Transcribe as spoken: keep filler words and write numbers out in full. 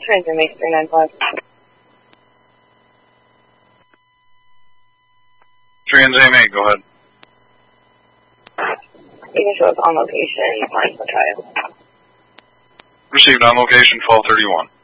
Transformation three nine five. Trans A M A, go ahead. You can show us on location, Barnes Trial. Received on location twelve thirty-one.